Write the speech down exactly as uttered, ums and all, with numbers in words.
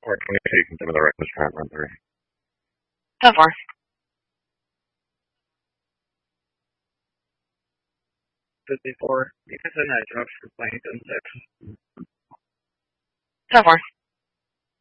Or twenty-two, you can tell me the reckless try and run through. So far. fifty-four. You can send that job for Plankton, Texas. So far.